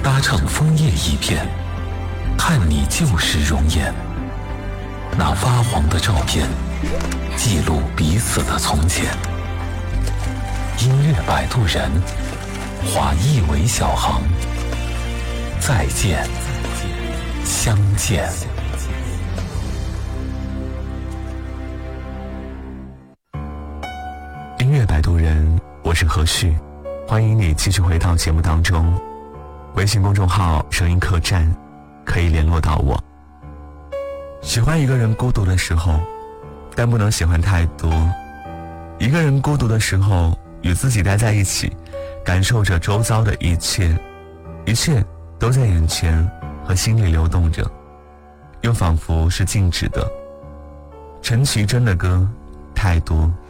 搭乘枫叶一片，看你旧时容颜。那发黄的照片，记录彼此的从前。音乐摆渡人，划一尾小航。再见，相见。音乐摆渡人，我是何旭，欢迎你继续回到节目当中。微信公众号声音客栈可以联络到我。喜欢一个人孤独的时候，但不能喜欢太多。一个人孤独的时候，与自己待在一起，感受着周遭的一切，一切都在眼前和心里流动着，又仿佛是静止的。陈绮贞的歌太多